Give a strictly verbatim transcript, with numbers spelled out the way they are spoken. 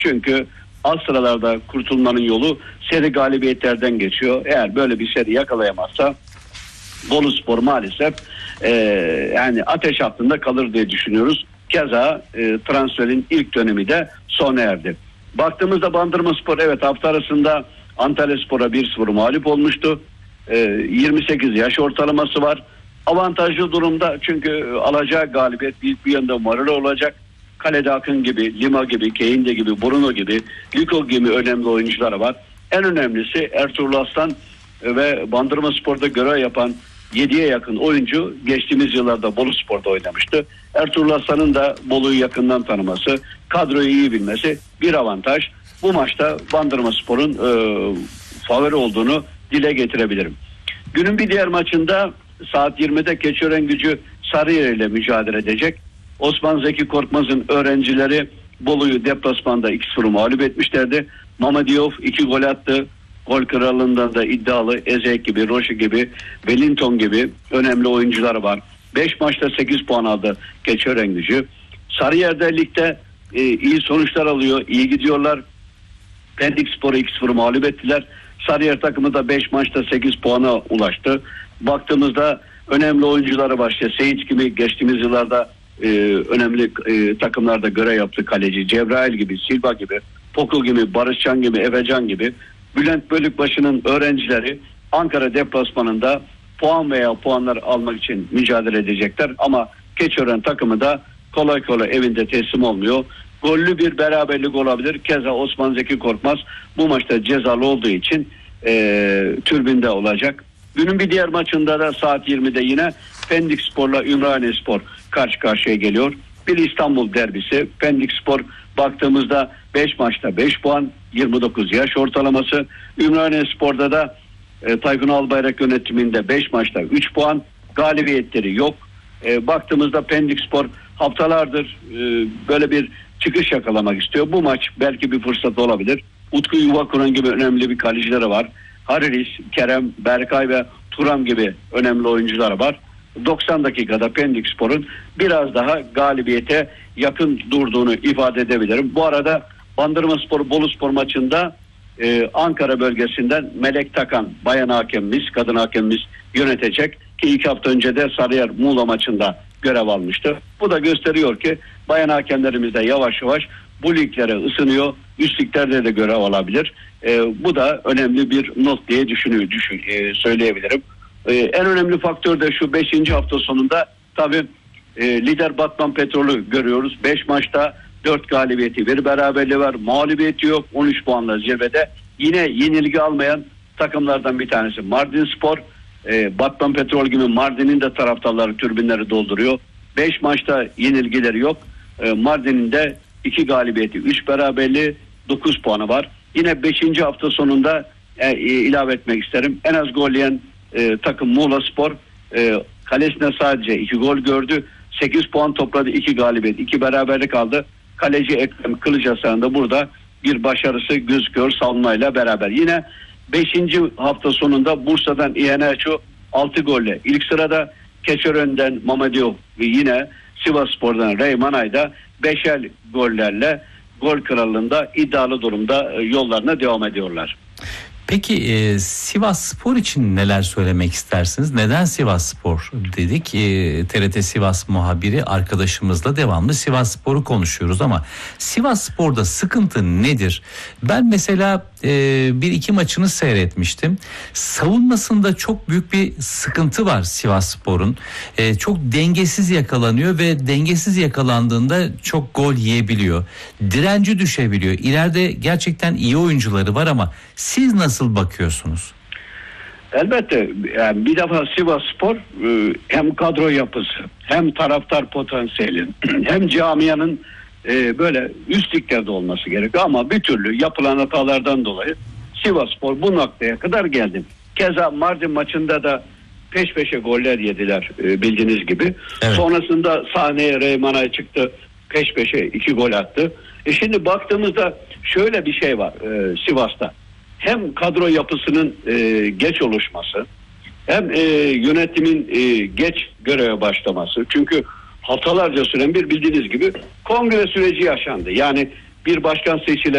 Çünkü az sıralarda kurtulmanın yolu seri galibiyetlerden geçiyor. Eğer böyle bir seri yakalayamazsa Boluspor maalesef e, yani ateş hattında kalır diye düşünüyoruz. Keza e, transferin ilk dönemi de sona erdi. Baktığımızda Bandırmaspor evet hafta arasında Antalyaspor'a bir sıfır mağlup olmuştu. E, yirmi sekiz yaş ortalaması var. Avantajlı durumda çünkü alacağı galibiyet büyük bir yönde moral olacak. Kalede Akın gibi, Lima gibi, Keinde gibi, Bruno gibi, Liko gibi önemli oyuncular var. En önemlisi Ertuğrul Aslan ve Bandırmaspor'da görev yapan yediye yakın oyuncu geçtiğimiz yıllarda Boluspor'da oynamıştı. Ertuğrul Aslan'ın da Bolu'yu yakından tanıması, kadroyu iyi bilmesi bir avantaj. Bu maçta Bandırmaspor'un e, favori olduğunu dile getirebilirim. Günün bir diğer maçında saat yirmide Keçiörengücü Sarıyer ile mücadele edecek. Osman Zeki Korkmaz'ın öğrencileri Bolu'yu deplasmanda iki sıfır mağlup etmişlerdi. Mamadiyov iki gol attı. Gol kralından da iddialı Ezek gibi, Roşi gibi, Wellington gibi önemli oyuncular var. beş maçta sekiz puan aldı Keçiörengücü. Sarıyer'de ligde e, iyi sonuçlar alıyor, iyi gidiyorlar. Pendikspor'u iki sıfır mağlup ettiler. Sarıyer takımı da beş maçta sekiz puana ulaştı. Baktığımızda önemli oyuncuları var. İşte Seyit gibi geçtiğimiz yıllarda e, önemli e, takımlarda görev yaptı kaleci. Cebrail gibi, Silva gibi, Poku gibi, Barışcan gibi, Efecan gibi. Bülent Bölükbaşı'nın öğrencileri Ankara deplasmanında puan veya puanlar almak için mücadele edecekler. Ama Keçiören takımı da kolay kolay evinde teslim olmuyor. Gollü bir beraberlik olabilir. Keza Osman Zeki Korkmaz bu maçta cezalı olduğu için e, türbünde olacak. Günün bir diğer maçında da saat yirmide yine Pendikspor'la Ümraniyespor karşı karşıya geliyor. Bir İstanbul derbisi. Pendikspor baktığımızda beş maçta beş puan, yirmi dokuz yaş ortalaması. Ümraniyespor'da da e, Tayfun Albayrak yönetiminde beş maçta üç puan, galibiyetleri yok. E, baktığımızda Pendikspor haftalardır e, böyle bir çıkış yakalamak istiyor. Bu maç belki bir fırsat olabilir. Utku Yuvakuran gibi önemli bir kalecileri var. Hariris, Kerem, Berkay ve Turam gibi önemli oyuncular var. doksan dakikada Pendikspor'un biraz daha galibiyete yakın durduğunu ifade edebilirim. Bu arada Bandırmaspor Boluspor maçında e, Ankara bölgesinden Melek Takan bayan hakemimiz, kadın hakemimiz yönetecek ki iki hafta önce de Sarıyer Muğla maçında görev almıştı. Bu da gösteriyor ki bayan hakemlerimiz de yavaş yavaş bu liglere ısınıyor. Üst liglerde de görev alabilir. E, bu da önemli bir not diye düşünüyor, düşün, e, söyleyebilirim. E, en önemli faktör de şu beşinci hafta sonunda tabii e, lider Batman Petrol'ü görüyoruz. beş maçta dört galibiyeti, bir beraberliği var. Mağlubiyeti yok. on üç puanla zirvede. Yine yenilgi almayan takımlardan bir tanesi Mardinspor. E, Batman Petrol gibi Mardin'in de taraftarları tribünleri dolduruyor. beş maçta yenilgileri yok. E, Mardin'in de iki galibiyeti, üç beraberliği, dokuz puanı var. Yine beşinci hafta sonunda e, ilave etmek isterim. En az gol yiyen e, takım Muğlaspor e, kalesine sadece iki gol gördü. sekiz puan topladı, iki galibiyet, iki beraberlik aldı. Kaleci Ekrem Kılıçarslan'ın da burada bir başarısı gözüküyor savunmayla beraber. Yine beşinci hafta sonunda Bursa'dan İHNÇO altı golle ilk sırada, Keçiören'den Mamadiyov ve yine Sivasspor'dan Reymanay da beşer gollerle gol krallığında iddialı durumda yollarına devam ediyorlar. Peki e, Sivasspor için neler söylemek istersiniz? Neden Sivasspor dedik? E, T R T Sivas muhabiri arkadaşımızla devamlı Sivasspor'u konuşuyoruz ama Sivasspor'da sıkıntı nedir? Ben mesela e, bir iki maçını seyretmiştim. Savunmasında çok büyük bir sıkıntı var Sivasspor'un. E, çok dengesiz yakalanıyor ve dengesiz yakalandığında çok gol yiyebiliyor. Direnci düşebiliyor. İleride gerçekten iyi oyuncuları var ama siz nasıl bakıyorsunuz? Elbette yani bir defa Sivasspor hem kadro yapısı hem taraftar potansiyeli hem camianın böyle üst liglerde olması gerekiyor ama bir türlü yapılan hatalardan dolayı Sivasspor bu noktaya kadar geldi. Keza Mardin maçında da peş peşe goller yediler bildiğiniz gibi. Evet. Sonrasında sahneye Reymanay çıktı, peş peşe iki gol attı. E şimdi baktığımızda şöyle bir şey var e, Sivas'ta. Hem kadro yapısının e, geç oluşması hem e, yönetimin e, geç göreve başlaması. Çünkü haftalarca süren bir bildiğiniz gibi kongre süreci yaşandı. Yani bir başkan seçilen